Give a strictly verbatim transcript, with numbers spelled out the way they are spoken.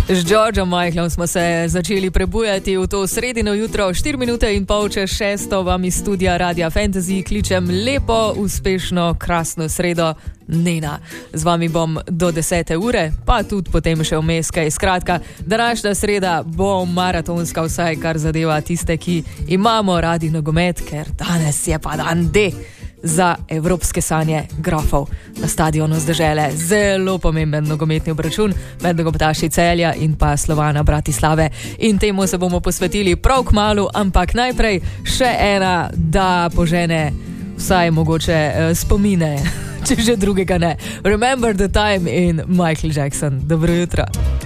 Z Georgeom Michaelom smo se začeli prebujati v to sredino jutro, štiri minute in pol čez šesto vam iz studia Radia Fantasy kličem lepo, uspešno, krasno sredo. Nena. Z vami bom do desete ure, pa tudi potem še vmes kaj. Skratka, današnja sreda bo maratonska, vsaj kar zadeva tiste, ki imamo radi nogomet, ker danes je pa dan D za evropske sanje grofov na stadionu z dežele. Zelo pomemben nogometni obračun med nogometaši Celja in pa Slovana Bratislave. In temu se bomo posvetili prav kmalu, ampak najprej še ena, da požene vsaj mogoče uh, spomine, če že drugega ne. Remember the time in Michael Jackson. Dobro jutro.